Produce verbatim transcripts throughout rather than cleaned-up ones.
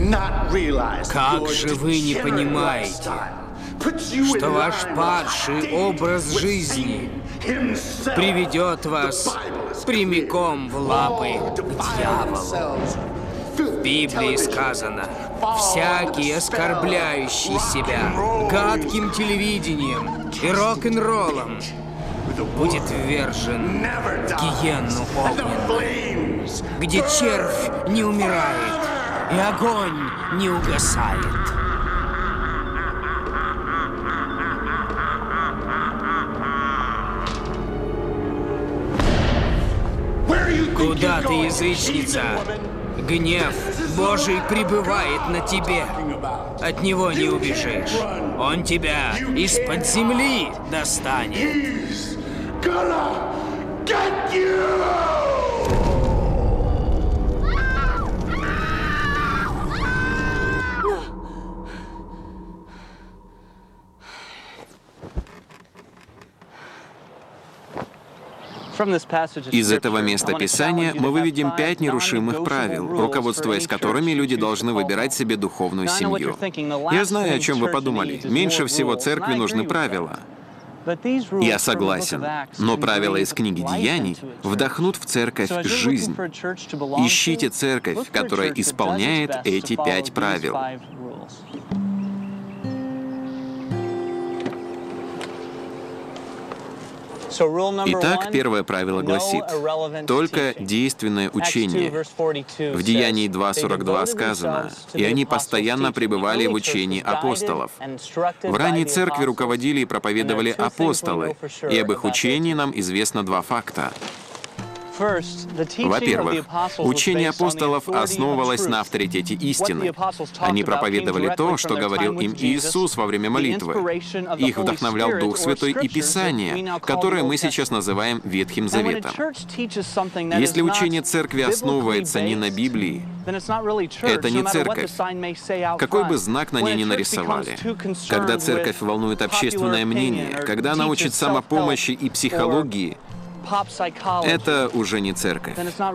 Как же вы не понимаете, что ваш падший образ жизни приведет вас прямиком в лапы к дьяволу? В Библии сказано: «Всякий, оскорбляющий себя гадким телевидением и рок-н-роллом, будет ввержен в гиенну огненную, где червь не умирает и огонь не угасает». Куда ты, язычница? Гнев Божий пребывает на тебе. От него не убежишь. Он тебя из-под земли достанет. Из этого места Писания мы выведем пять нерушимых правил, руководствуясь которыми люди должны выбирать себе духовную семью. Я знаю, о чем вы подумали. Меньше всего церкви нужны правила. Я согласен, но правила из книги Деяний вдохнут в церковь жизнь. Ищите церковь, которая исполняет эти пять правил. Итак, первое правило гласит: только действенное учение. В Деянии два сорок два сказано: «И они постоянно пребывали в учении апостолов». В ранней церкви руководили и проповедовали апостолы, и об их учении нам известно два факта. Во-первых, учение апостолов основывалось на авторитете истины. Они проповедовали то, что говорил им Иисус во время молитвы. Их вдохновлял Дух Святой и Писание, которое мы сейчас называем Ветхим Заветом. Если учение церкви основывается не на Библии, это не церковь, какой бы знак на ней ни нарисовали. Когда церковь волнует общественное мнение, когда она учит самопомощи и психологии, это уже не церковь.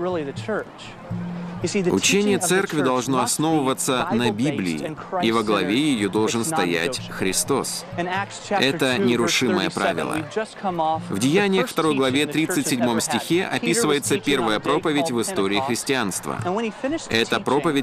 Учение церкви должно основываться на Библии, и во главе ее должен стоять Христос. Это нерушимое правило. В Деяниях второй главе тридцать седьмом стихе описывается первая проповедь в истории христианства. Эта проповедь